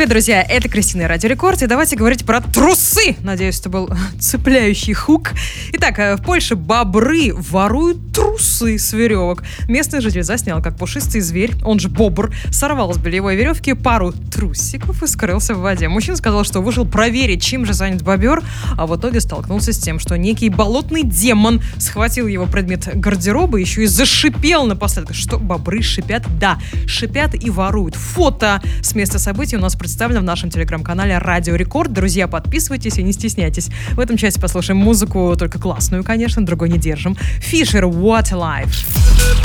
Привет, друзья, это Кристина, Радио Рекорд, и давайте говорить про трусы. Надеюсь, это был цепляющий хук. Итак, в Польше бобры воруют трусы с веревок. Местный житель заснял, как пушистый зверь, он же бобр, сорвал с бельевой веревки пару трусиков и скрылся в воде. Мужчина сказал, что вышел проверить, чем же занят бобер, а в итоге столкнулся с тем, что некий болотный демон схватил его предмет гардероба, еще и зашипел напоследок. Что, бобры шипят? Да, шипят и воруют. Фото с места событий у нас представлено в нашем телеграм-канале Радио Рекорд. Друзья, подписывайтесь и не стесняйтесь. В этом части послушаем музыку, только классную, конечно, другой не держим. Fisher, What a Life.